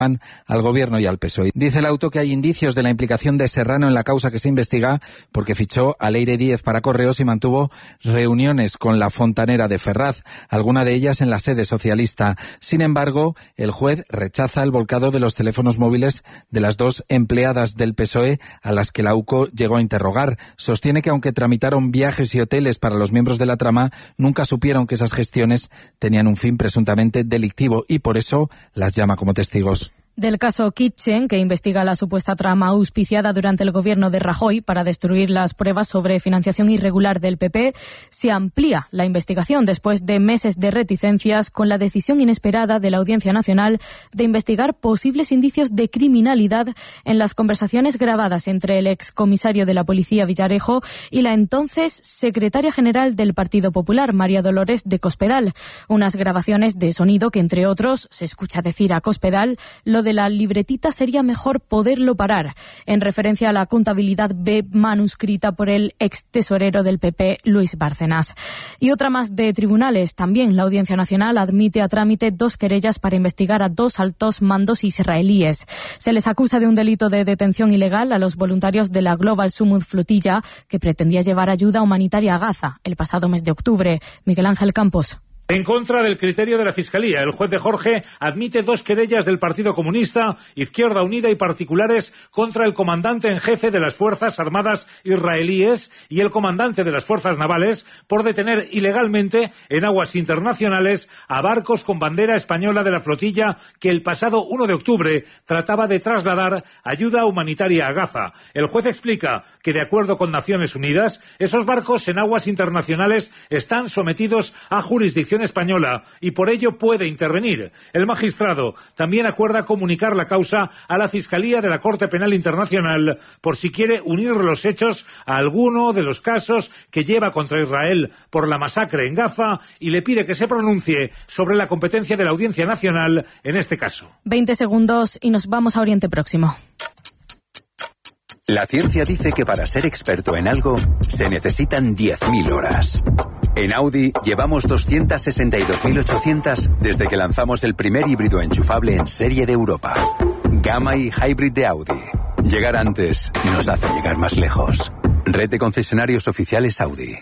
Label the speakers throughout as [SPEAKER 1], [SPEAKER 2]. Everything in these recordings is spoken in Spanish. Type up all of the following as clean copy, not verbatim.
[SPEAKER 1] al Gobierno y al PSOE. Dice el auto que hay indicios de la implicación de Serrano en la causa que se investiga porque fichó a Leire Díez para Correos y mantuvo reuniones con la fontanera de Ferraz, alguna de ellas en la sede socialista. Sin embargo, el juez rechaza el volcado de los teléfonos móviles de las dos empleadas del PSOE a las que la UCO llegó a interrogar. Sostiene que aunque tramitaron viajes y hoteles para los miembros de la trama, nunca supieron que esas gestiones tenían un fin presuntamente delictivo y por eso las llama como testigos.
[SPEAKER 2] Del caso Kitchen, que investiga la supuesta trama auspiciada durante el gobierno de Rajoy para destruir las pruebas sobre financiación irregular del PP, se amplía la investigación después de meses de reticencias con la decisión inesperada de la Audiencia Nacional de investigar posibles indicios de criminalidad en las conversaciones grabadas entre el excomisario de la Policía Villarejo y la entonces secretaria general del Partido Popular, María Dolores de Cospedal. Unas grabaciones de sonido que, entre otros, se escucha decir a Cospedal lo de la libretita sería mejor poderlo parar, en referencia a la contabilidad B manuscrita por el ex tesorero del PP, Luis Bárcenas. Y otra más de tribunales. También la Audiencia Nacional admite a trámite 2 querellas para investigar a 2 altos mandos israelíes. Se les acusa de un delito de detención ilegal a los voluntarios de la Global Summit Flotilla, que pretendía llevar ayuda humanitaria a Gaza el pasado mes de octubre. Miguel Ángel Campos.
[SPEAKER 3] En contra del criterio de la Fiscalía, el juez de Jorge admite 2 querellas del Partido Comunista, Izquierda Unida y particulares contra el comandante en jefe de las Fuerzas Armadas israelíes y el comandante de las Fuerzas Navales por detener ilegalmente en aguas internacionales a barcos con bandera española de la flotilla que el pasado 1 de octubre trataba de trasladar ayuda humanitaria a Gaza. El juez explica que, de acuerdo con Naciones Unidas, esos barcos en aguas internacionales están sometidos a jurisdicción española y por ello puede intervenir. El magistrado también acuerda comunicar la causa a la Fiscalía de la Corte Penal Internacional por si quiere unir los hechos a alguno de los casos que lleva contra Israel por la masacre en Gaza y le pide que se pronuncie sobre la competencia de la Audiencia Nacional en este caso.
[SPEAKER 2] 20 segundos y nos vamos a Oriente Próximo.
[SPEAKER 4] La ciencia dice que para ser experto en algo se necesitan 10.000 horas. En Audi llevamos 262.800 desde que lanzamos el primer híbrido enchufable en serie de Europa. Gamma y Hybrid de Audi. Llegar antes nos hace llegar más lejos. Red de concesionarios oficiales Audi.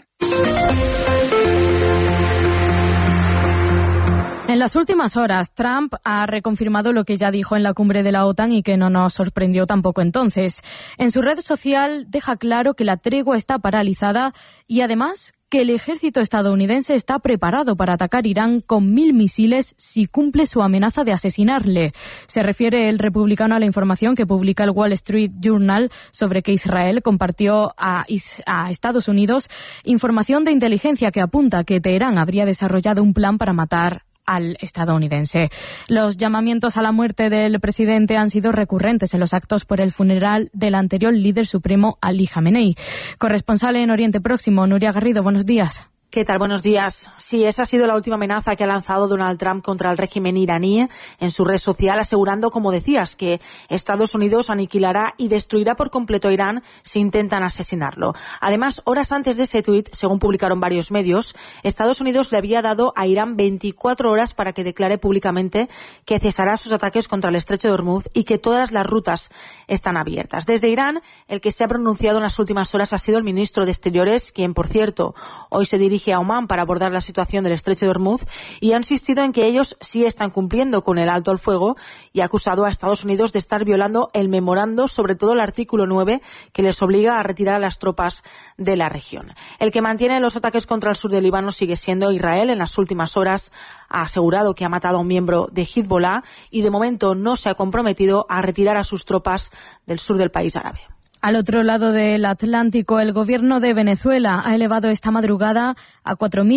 [SPEAKER 2] En las últimas horas, Trump ha reconfirmado lo que ya dijo en la cumbre de la OTAN y que no nos sorprendió tampoco entonces. En su red social deja claro que la tregua está paralizada y además que el ejército estadounidense está preparado para atacar Irán con 1.000 misiles si cumple su amenaza de asesinarle. Se refiere el republicano a la información que publica el Wall Street Journal sobre que Israel compartió a Estados Unidos información de inteligencia que apunta que Teherán habría desarrollado un plan para matar al estadounidense. Los llamamientos a la muerte del presidente han sido recurrentes en los actos por el funeral del anterior líder supremo Ali Jamenei. Corresponsal en Oriente Próximo, Nuria Garrido, buenos días.
[SPEAKER 5] ¿Qué tal? Buenos días. Sí, esa ha sido la última amenaza que ha lanzado Donald Trump contra el régimen iraní en su red social, asegurando, como decías, que Estados Unidos aniquilará y destruirá por completo a Irán si intentan asesinarlo. Además, horas antes de ese tuit, según publicaron varios medios, Estados Unidos le había dado a Irán 24 horas para que declare públicamente que cesará sus ataques contra el estrecho de Hormuz y que todas las rutas están abiertas. Desde Irán, el que se ha pronunciado en las últimas horas ha sido el ministro de Exteriores, quien, por cierto, hoy se dirige a Omán para abordar la situación del estrecho de Hormuz y ha insistido en que ellos sí están cumpliendo con el alto al fuego y ha acusado a Estados Unidos de estar violando el memorando, sobre todo el artículo 9, que les obliga a retirar a las tropas de la región. El que mantiene los ataques contra el sur del Líbano sigue siendo Israel. En las últimas horas ha asegurado que ha matado a un miembro de Hezbollah y de momento no se ha comprometido a retirar a sus tropas del sur del país árabe.
[SPEAKER 2] Al otro lado del Atlántico, el gobierno de Venezuela ha elevado esta madrugada a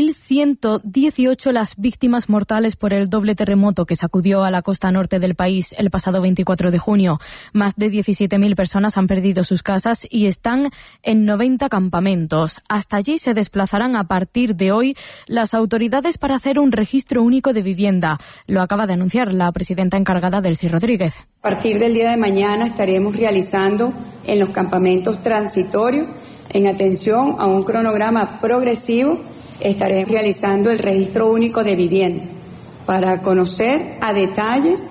[SPEAKER 2] 4.118 las víctimas mortales por el doble terremoto que sacudió a la costa norte del país el pasado 24 de junio. Más de 17.000 personas han perdido sus casas y están en 90 campamentos. Hasta allí se desplazarán a partir de hoy las autoridades para hacer un registro único de vivienda. Lo acaba de anunciar la presidenta encargada, Delcy Rodríguez.
[SPEAKER 6] A partir del día de mañana estaremos realizando en los campamentos transitorios, en atención a un cronograma progresivo, estaremos realizando el registro único de vivienda para conocer a detalle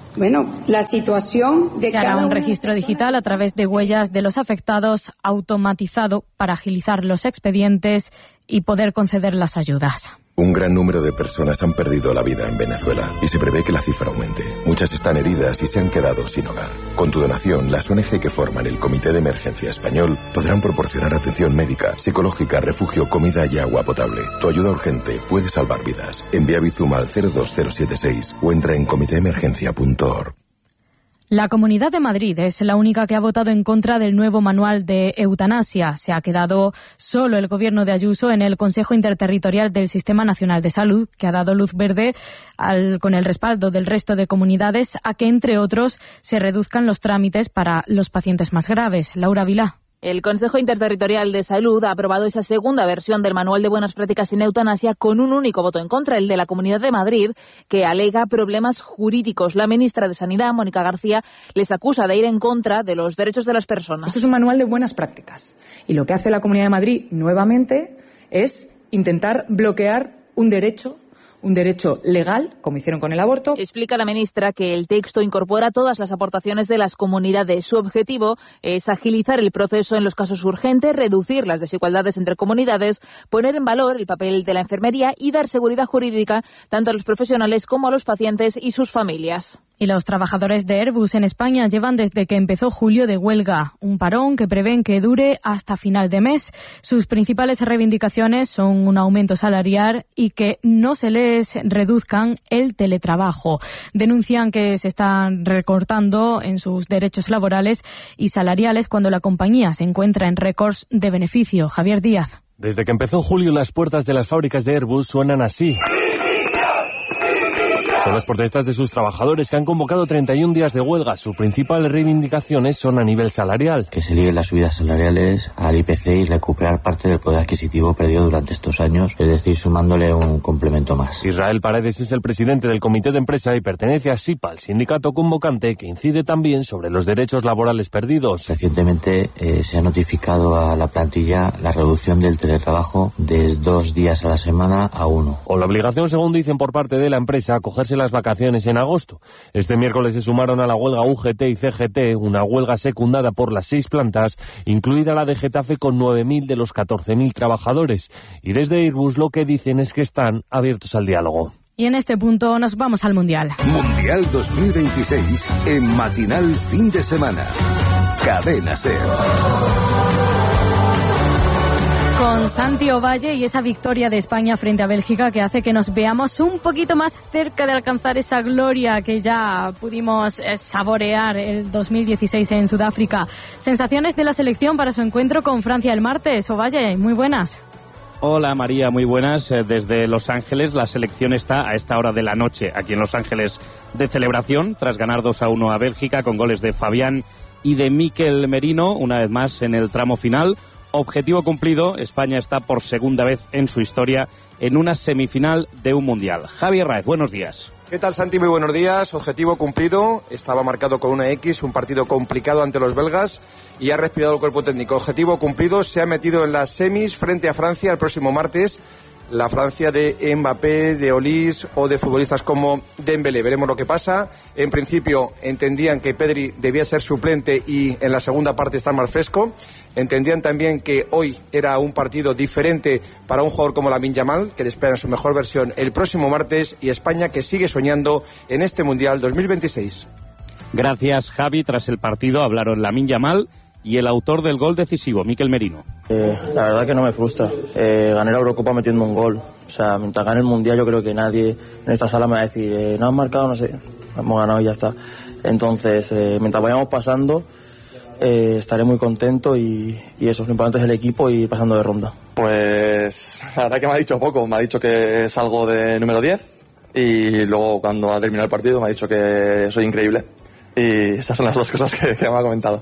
[SPEAKER 6] Bueno, la situación de
[SPEAKER 2] Se hará un registro digital a través de huellas de los afectados, automatizado para agilizar los expedientes y poder conceder las ayudas.
[SPEAKER 7] Un gran número de personas han perdido la vida en Venezuela y se prevé que la cifra aumente. Muchas están heridas y se han quedado sin hogar. Con tu donación, las ONG que forman el Comité de Emergencia Español podrán proporcionar atención médica, psicológica, refugio, comida y agua potable. Tu ayuda urgente puede salvar vidas. Envía Bizum al 02076 o entra en comitéemergencia.org.
[SPEAKER 2] La Comunidad de Madrid es la única que ha votado en contra del nuevo manual de eutanasia. Se ha quedado solo el gobierno de Ayuso en el Consejo Interterritorial del Sistema Nacional de Salud, que ha dado luz verde con el respaldo del resto de comunidades a que, entre otros, se reduzcan los trámites para los pacientes más graves. Laura Vilá.
[SPEAKER 8] El Consejo Interterritorial de Salud ha aprobado esa segunda versión del Manual de Buenas Prácticas en Eutanasia con un único voto en contra, el de la Comunidad de Madrid, que alega problemas jurídicos. La ministra de Sanidad, Mónica García, les acusa de ir en contra de los derechos de las personas.
[SPEAKER 9] Esto es un manual de buenas prácticas y lo que hace la Comunidad de Madrid nuevamente es intentar bloquear un derecho legal, como hicieron con el aborto.
[SPEAKER 8] Explica la ministra que el texto incorpora todas las aportaciones de las comunidades. Su objetivo es agilizar el proceso en los casos urgentes, reducir las desigualdades entre comunidades, poner en valor el papel de la enfermería y dar seguridad jurídica tanto a los profesionales como a los pacientes y sus familias.
[SPEAKER 2] Y los trabajadores de Airbus en España llevan desde que empezó julio de huelga, un parón que prevén que dure hasta final de mes. Sus principales reivindicaciones son un aumento salarial y que no se les reduzcan el teletrabajo. Denuncian que se están recortando en sus derechos laborales y salariales cuando la compañía se encuentra en récords de beneficio. Javier Díaz.
[SPEAKER 10] Desde que empezó julio, las puertas de las fábricas de Airbus suenan así. Son las protestas de sus trabajadores que han convocado 31 días de huelga. Sus principales reivindicaciones son a nivel salarial.
[SPEAKER 11] Que se liguen las subidas salariales al IPC y recuperar parte del poder adquisitivo perdido durante estos años, es decir, sumándole un complemento más.
[SPEAKER 10] Israel Paredes es el presidente del comité de empresa y pertenece a SIPA, el sindicato convocante que incide también sobre los derechos laborales perdidos.
[SPEAKER 11] Recientemente se ha notificado a la plantilla la reducción del teletrabajo de 2 días a la semana a 1.
[SPEAKER 10] O la obligación, según dicen por parte de la empresa, a cogerse las vacaciones en agosto. Este miércoles se sumaron a la huelga UGT y CGT, una huelga secundada por las 6 plantas, incluida la de Getafe con 9.000 de los 14.000 trabajadores. Y desde Airbus lo que dicen es que están abiertos al diálogo.
[SPEAKER 2] Y en este punto nos vamos al Mundial.
[SPEAKER 12] Mundial 2026 en Matinal Fin de Semana. Cadena SER.
[SPEAKER 2] Con Santi Ovalle y esa victoria de España frente a Bélgica que hace que nos veamos un poquito más cerca de alcanzar esa gloria que ya pudimos saborear el 2016 en Sudáfrica. Sensaciones de la selección para su encuentro con Francia el martes. Ovalle, muy buenas.
[SPEAKER 13] Hola María, muy buenas. Desde Los Ángeles la selección está a esta hora de la noche aquí en Los Ángeles de celebración tras ganar 2-1 a Bélgica con goles de Fabián y de Mikel Merino, una vez más en el tramo final. Objetivo cumplido, España está por segunda vez en su historia en una semifinal de un mundial. Javier Raez, buenos días.
[SPEAKER 14] ¿Qué tal, Santi? Muy buenos días. Objetivo cumplido, estaba marcado con una X, un partido complicado ante los belgas y ha respirado el cuerpo técnico. Objetivo cumplido, se ha metido en las semis frente a Francia el próximo martes. La Francia de Mbappé, de Olise o de futbolistas como Dembélé. Veremos lo que pasa. En principio entendían que Pedri debía ser suplente y en la segunda parte estar más fresco. Entendían también que hoy era un partido diferente para un jugador como Lamine Yamal, que le espera en su mejor versión el próximo martes, y España que sigue soñando en este Mundial 2026.
[SPEAKER 13] Gracias, Javi. Tras el partido hablaron Lamine Yamal y el autor del gol decisivo, Mikel Merino.
[SPEAKER 15] La verdad que no me frustra. Gané la Eurocopa metiendo un gol. O sea, mientras gane el Mundial yo creo que nadie en esta sala me va a decir no han marcado, no sé. Hemos ganado y ya está. Entonces, mientras vayamos pasando, estaré muy contento y eso, lo importante es el equipo y pasando de ronda.
[SPEAKER 16] Pues la verdad que me ha dicho poco. Me ha dicho que salgo de número 10 y luego cuando ha terminado el partido me ha dicho que soy increíble. Y esas son las dos cosas que me ha comentado.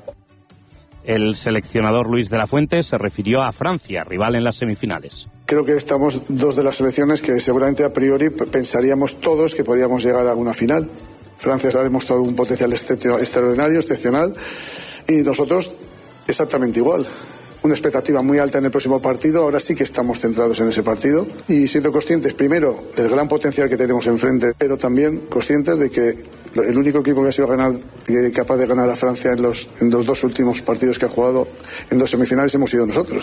[SPEAKER 13] El seleccionador Luis de la Fuente se refirió a Francia, rival en las semifinales.
[SPEAKER 17] Creo que estamos dos de las selecciones que seguramente a priori pensaríamos todos que podíamos llegar a una final. Francia ha demostrado un potencial extraordinario, excepcional, y nosotros exactamente igual. Una expectativa muy alta en el próximo partido, ahora sí que estamos centrados en ese partido y siendo conscientes primero del gran potencial que tenemos enfrente, pero también conscientes de que El único equipo que ha sido capaz de ganar a Francia en los 2 últimos partidos que ha jugado en 2 semifinales hemos sido nosotros.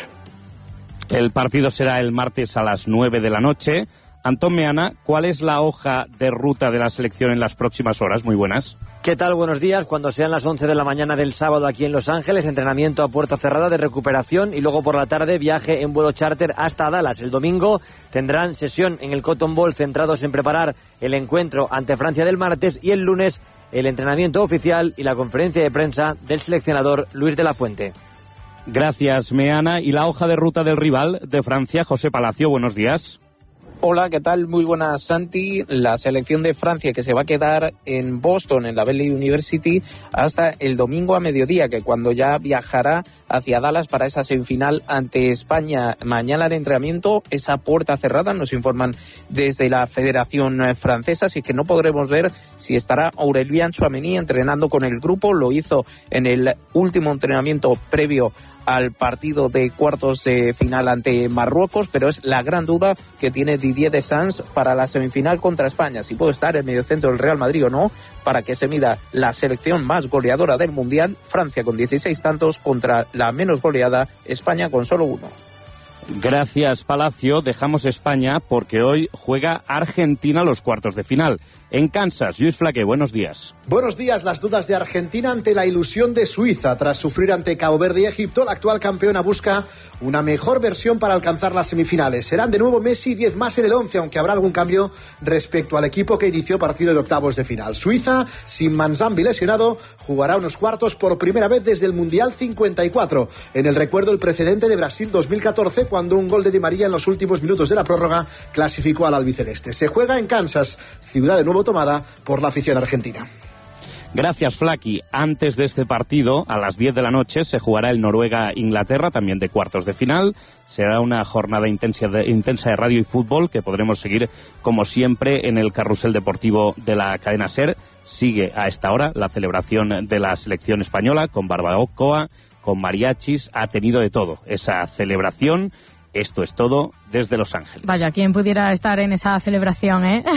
[SPEAKER 13] El partido será el martes a las 9 de la noche. Antón Meana, ¿cuál es la hoja de ruta de la selección en las próximas horas? Muy buenas.
[SPEAKER 18] ¿Qué tal? Buenos días. Cuando sean las 11 de la mañana del sábado aquí en Los Ángeles, entrenamiento a puerta cerrada de recuperación y luego por la tarde viaje en vuelo charter hasta Dallas. El domingo tendrán sesión en el Cotton Bowl centrados en preparar el encuentro ante Francia del martes y el lunes el entrenamiento oficial y la conferencia de prensa del seleccionador Luis de la Fuente.
[SPEAKER 13] Gracias, Meana. Y la hoja de ruta del rival de Francia, José Palacio, buenos días.
[SPEAKER 19] Hola, ¿qué tal? Muy buenas, Santi. La selección de Francia que se va a quedar en Boston, en la Valley University, hasta el domingo a mediodía, que cuando ya viajará hacia Dallas para esa semifinal ante España. Mañana el entrenamiento es a puerta cerrada, nos informan desde la Federación Francesa, así que no podremos ver si estará Aurélien Tchouaméni entrenando con el grupo. Lo hizo en el último entrenamiento previo al partido de cuartos de final ante Marruecos, pero es la gran duda que tiene Didier Deschamps para la semifinal contra España, si puede estar el mediocentro del Real Madrid o no, para que se mida la selección más goleadora del Mundial, Francia con 16 tantos contra la menos goleada, España con solo 1.
[SPEAKER 13] Gracias, Palacio. Dejamos España porque hoy juega Argentina los cuartos de final. En Kansas, Luis Flaque, buenos días.
[SPEAKER 20] Buenos días. Las dudas de Argentina ante la ilusión de Suiza. Tras sufrir ante Cabo Verde y Egipto, la actual campeona busca una mejor versión para alcanzar las semifinales. Serán de nuevo Messi y 10 más en el 11, aunque habrá algún cambio respecto al equipo que inició partido de octavos de final. Suiza, sin Manzambi lesionado, jugará unos cuartos por primera vez desde el Mundial 54. En el recuerdo el precedente de Brasil 2014, cuando un gol de Di María en los últimos minutos de la prórroga clasificó al albiceleste. Se juega en Kansas, ciudad de nuevo tomada por la afición argentina.
[SPEAKER 13] Gracias, Flaki. Antes de este partido, a las 10 de la noche, se jugará el Noruega-Inglaterra, también de cuartos de final. Será una jornada intensa de radio y fútbol que podremos seguir, como siempre, en el carrusel deportivo de la cadena SER. Sigue a esta hora la celebración de la selección española, con barbacoa, con mariachis. Ha tenido de todo esa celebración. Esto es todo desde Los Ángeles.
[SPEAKER 2] Vaya, ¿quién pudiera estar en esa celebración, eh?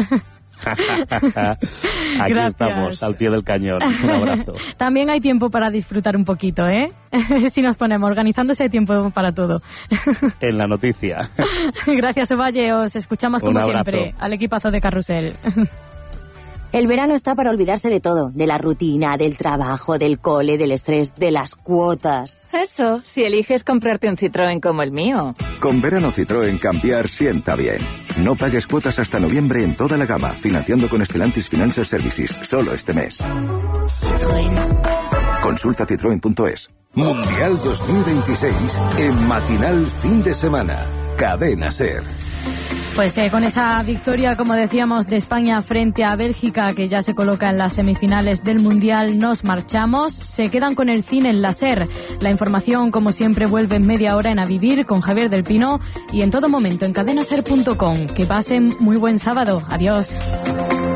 [SPEAKER 13] Aquí
[SPEAKER 2] Gracias.
[SPEAKER 13] Estamos, al pie del cañón. Un abrazo.
[SPEAKER 2] También hay tiempo para disfrutar un poquito, ¿eh? Si nos ponemos, organizándose hay tiempo para todo.
[SPEAKER 13] En la noticia.
[SPEAKER 2] Gracias, Ovalle. Os escuchamos como siempre al equipazo de Carrusel.
[SPEAKER 21] El verano está para olvidarse de todo, de la rutina, del trabajo, del cole, del estrés, de las cuotas.
[SPEAKER 22] Eso, si eliges comprarte un Citroën como el mío.
[SPEAKER 12] Con verano Citroën cambiar sienta bien. No pagues cuotas hasta noviembre en toda la gama, financiando con Stellantis Financial Services, solo este mes. Citroën. Consulta citroen.es. Mundial 2026 en Matinal Fin de Semana. Cadena SER.
[SPEAKER 2] Pues con esa victoria, como decíamos, de España frente a Bélgica, que ya se coloca en las semifinales del Mundial, nos marchamos. Se quedan con el cine en la SER. La información, como siempre, vuelve en media hora en A Vivir con Javier del Pino y en todo momento en cadenaser.com. Que pasen muy buen sábado. Adiós.